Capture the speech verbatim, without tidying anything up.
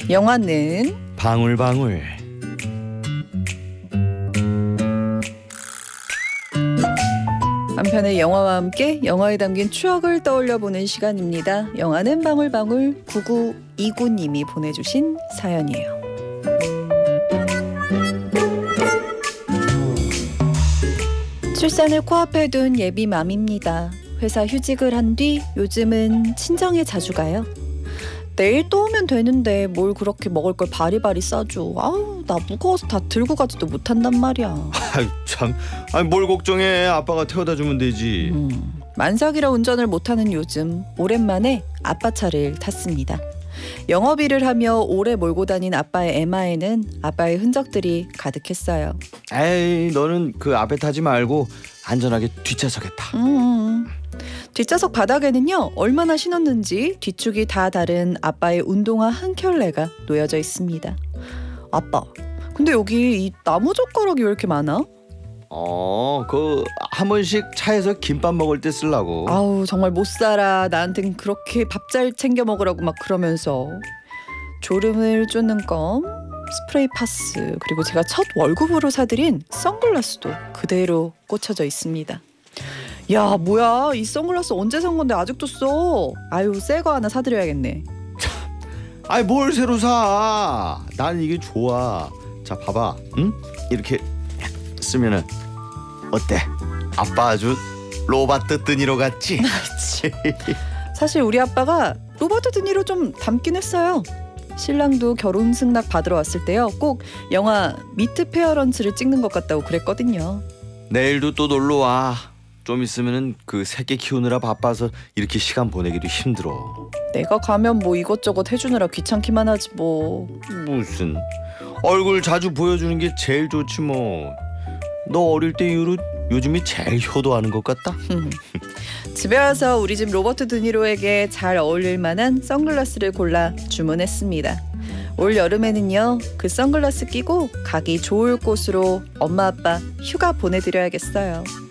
영화는 방울방울. 한편의 영화와 함께 영화에 담긴 추억을 떠올려보는 시간입니다. 영화는 방울방울. 구구이구 님이 보내주신 사연이에요. 출산을 코앞에 둔 예비맘입니다. 회사 휴직을 한 뒤 요즘은 친정에 자주 가요. 내일 또 오면 되는데 뭘 그렇게 먹을 걸 바리바리 싸줘. 아우, 나 무거워서 다 들고 가지도 못한단 말이야. 아이 참, 아니 뭘 걱정해. 아빠가 태워다 주면 되지. 음, 만삭이라 운전을 못하는 요즘 오랜만에 아빠 차를 탔습니다. 영업일을 하며 오래 몰고 다닌 아빠의 에마에는 아빠의 흔적들이 가득했어요. 에이, 너는 그 앞에 타지 말고 안전하게 뒷좌석에 타. 음, 뒷좌석 바닥에는요, 얼마나 신었는지 뒤축이 다 다른 아빠의 운동화 한 켤레가 놓여져 있습니다. 아빠, 근데 여기 이 나무 젓가락이 왜 이렇게 많아? 어, 그 한 번씩 차에서 김밥 먹을 때 쓰려고. 아우, 정말 못 살아. 나한텐 그렇게 밥 잘 챙겨 먹으라고 막 그러면서. 졸음을 쫓는 껌, 스프레이 파스, 그리고 제가 첫 월급으로 사들인 선글라스도 그대로 꽂혀져 있습니다. 야, 뭐야, 이 선글라스 언제 산 건데 아직도 써? 아유, 새 거 하나 사드려야겠네. 아이, 뭘 새로 사? 난 이게 좋아. 자, 봐봐, 응? 이렇게 쓰면은 어때? 아빠 아주 로바트 드니로 같지? 사실 우리 아빠가 로버트 드니로 좀 닮긴 했어요. 신랑도 결혼 승낙 받으러 왔을 때요, 꼭 영화 미트 페어런츠를 찍는 것 같다고 그랬거든요. 내일도 또 놀러 와. 좀 있으면은 그 새끼 키우느라 바빠서 이렇게 시간 보내기도 힘들어. 내가 가면 뭐 이것저것 해주느라 귀찮기만 하지 뭐. 무슨 얼굴 자주 보여주는 게 제일 좋지 뭐. 너 어릴 때 이후로 요즘이 제일 효도하는 것 같다. 집에 와서 우리 집 로버트 드니로에게 잘 어울릴 만한 선글라스를 골라 주문했습니다. 올 여름에는요, 그 선글라스 끼고 가기 좋을 곳으로 엄마 아빠 휴가 보내드려야겠어요.